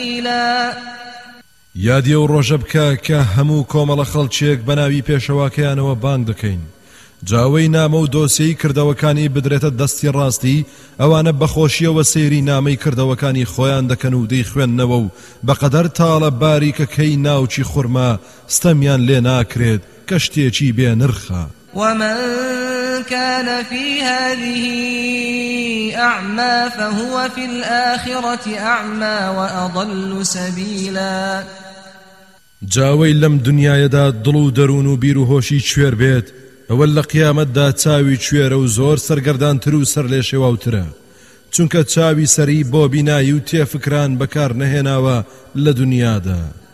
یادی ئەو ڕۆژە بکە کە هەموو کۆمەڵە خەڵکێک بەناوی پێشەواکەیانەوە بانگ دەکەین جاوەی نامە و دۆسیەی کردەوەکانی بدرێتە دەستی ڕاستی ئەوانە بەخۆشیەوە سەیری نامەی کردەوەکانی خۆیان دەکەن و دەیخوێننەوە و بەقەدەر تاڵە باریکەکەی ناوچی خورما ستەمیان لێ ناکرێت کە شتێکی بێ نرخە. ومن كان في هذه أعمى فهو في الآخرة أعمى وأضل سبيلا. جاوەی لەم دنیایەدا دڵ و دەروون و بیر و هۆشی کوێر بێت ئەوە لە قیامەتدا چاوی کوێرە و زۆر سەرگەردانتر و سەر لێ شێواوترە چونکە چاوی سەری بۆ بینایی و تێفکران بەکار نەهێناوە لە دنیادا.